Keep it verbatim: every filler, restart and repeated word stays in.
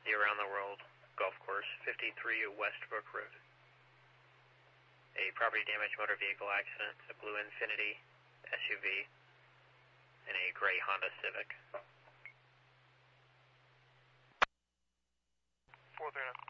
the Around the World Golf Course, fifty-three Westbrook Road. A property damage motor vehicle accident, a blue Infiniti S U V, and a gray Honda Civic. four three nine.